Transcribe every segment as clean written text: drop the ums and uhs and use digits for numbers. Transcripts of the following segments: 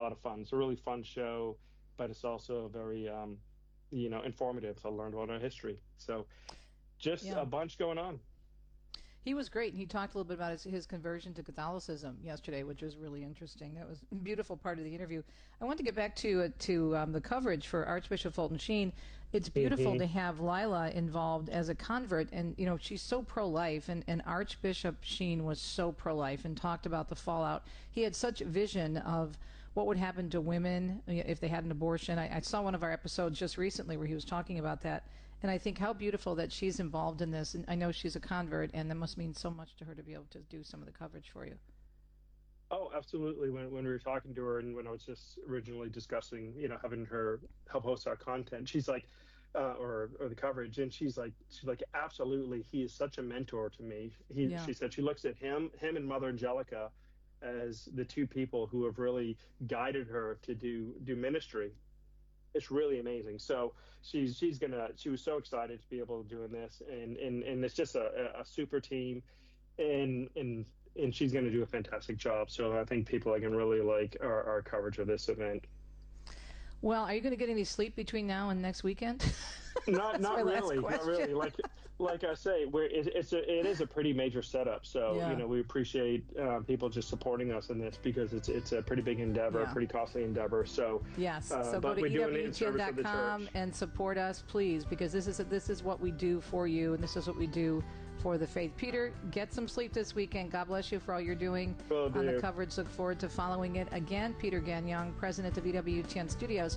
lot of fun. It's a really fun show, but it's also very, informative. So I learned about our history. So just a bunch going on. He was great, and he talked a little bit about his conversion to Catholicism yesterday, which was really interesting. That was a beautiful part of the interview. I want to get back to the coverage for Archbishop Fulton Sheen. It's beautiful to have Lila involved as a convert, and she's so pro-life, and Archbishop Sheen was so pro-life and talked about the fallout. He had such a vision of what would happen to women if they had an abortion. I saw one of our episodes just recently where he was talking about that. And I think how beautiful that she's involved in this. And I know she's a convert, and that must mean so much to her to be able to do some of the coverage for you. Oh, absolutely. When we were talking to her and when I was just originally discussing, having her help host our content, she's like, or the coverage, and she's like, absolutely, he is such a mentor to me. She said she looks at him and Mother Angelica as the two people who have really guided her to do ministry. It's really amazing. So she was so excited to be able to doing this, and it's just a super team, and she's going to do a fantastic job. So I think people are going to really like our coverage of this event. Well, are you going to get any sleep between now and next weekend? Not really. Like I say, it is a pretty major setup. So we appreciate people just supporting us in this because it's a pretty big endeavor, a pretty costly endeavor. So yes, so go to EWTN.com and support us, please, because this is what we do for you, and this is what we do for the faith. Peter, get some sleep this weekend. God bless you for all you're doing on the coverage. Look forward to following it. Again, Peter Gagnon, president of EWTN Studios,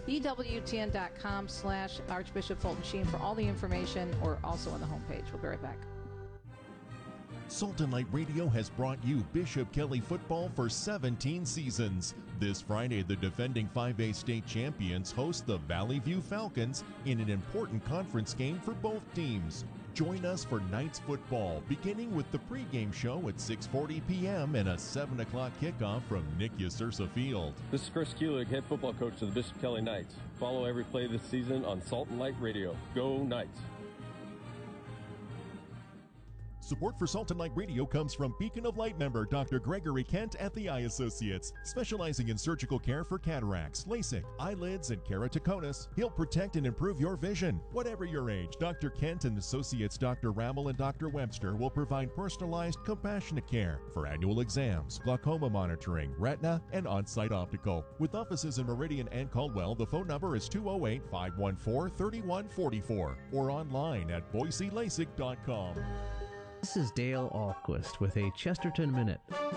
EWTN.com/Archbishop Fulton Sheen for all the information, or also on the homepage. We'll be right back. Salt and Light Radio has brought you Bishop Kelly football for 17 seasons. This Friday, the defending 5A state champions host the Valley View Falcons in an important conference game for both teams. Join us for Knights football, beginning with the pregame show at 6:40 p.m. and a 7 o'clock kickoff from Nick Yasursa Field. This is Chris Kulik, head football coach of the Bishop Kelly Knights. Follow every play this season on Salt and Light Radio. Go Knights! Support for Salt and Light Radio comes from Beacon of Light member Dr. Gregory Kent at the Eye Associates, specializing in surgical care for cataracts, LASIK, eyelids, and keratoconus. He'll protect and improve your vision. Whatever your age, Dr. Kent and Associates Dr. Rammel and Dr. Webster will provide personalized, compassionate care for annual exams, glaucoma monitoring, retina, and on-site optical. With offices in Meridian and Caldwell, the phone number is 208-514-3144 or online at BoiseLASIK.com. This is Dale Ahlquist with a Chesterton Minute.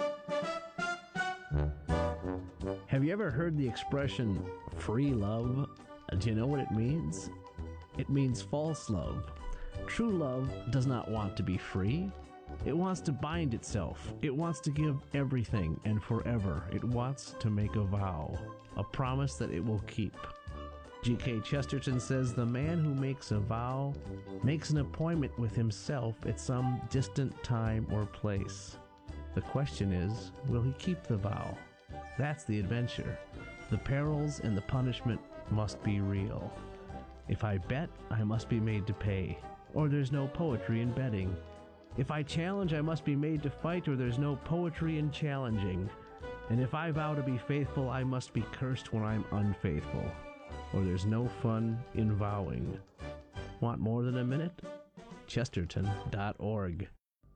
Have you ever heard the expression free love? Do you know what it means? It means false love. True love does not want to be free. It wants to bind itself. It wants to give everything and forever. It wants to make a vow, a promise that it will keep. G.K. Chesterton says the man who makes a vow makes an appointment with himself at some distant time or place. The question is, will he keep the vow? That's the adventure. The perils and the punishment must be real. If I bet, I must be made to pay, or there's no poetry in betting. If I challenge, I must be made to fight, or there's no poetry in challenging. And if I vow to be faithful, I must be cursed when I'm unfaithful, or there's no fun in vowing. Want more than a minute? Chesterton.org.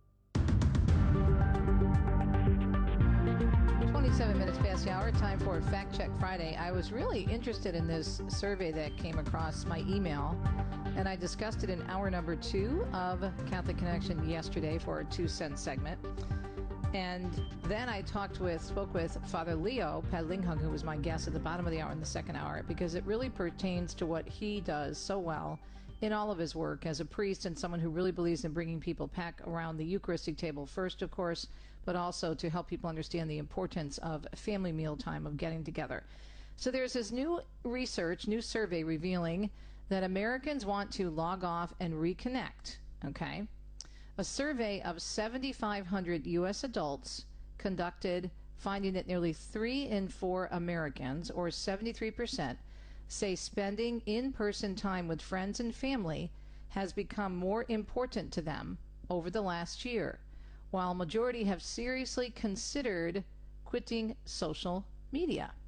27 minutes past the hour, time for Fact Check Friday. I was really interested in this survey that came across my email, and I discussed it in hour number 2 of Catholic Connection yesterday for our 2-cent segment. And then I spoke with Father Leo Padlinghung, who was my guest at the bottom of the hour in the second hour, because it really pertains to what he does so well in all of his work as a priest and someone who really believes in bringing people back around the Eucharistic table first, of course, but also to help people understand the importance of family mealtime, of getting together. So there's this new survey revealing that Americans want to log off and reconnect, okay? A survey of 7,500 U.S. adults conducted, finding that nearly 3 in 4 Americans, or 73%, say spending in-person time with friends and family has become more important to them over the last year, while a majority have seriously considered quitting social media.